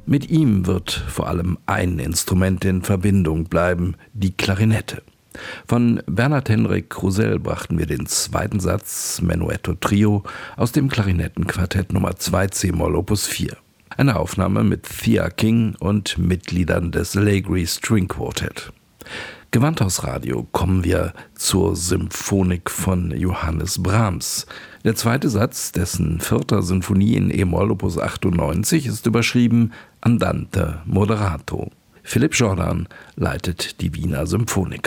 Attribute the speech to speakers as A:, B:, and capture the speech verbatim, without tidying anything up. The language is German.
A: Mit ihm wird vor allem ein Instrument in Verbindung bleiben, die Klarinette. Von Bernhard Henrik Krusell brachten wir den zweiten Satz Menuetto Trio aus dem Klarinettenquartett Nummer zwei c-Moll Opus vier. Eine Aufnahme mit Thea King und Mitgliedern des Allegri String Quartet. Gewandhausradio kommen wir zur Symphonik von Johannes Brahms. Der zweite Satz dessen vierter Sinfonie in e-Moll Opus achtundneunzig ist überschrieben Andante moderato. Philipp Jordan leitet die Wiener Symphoniker.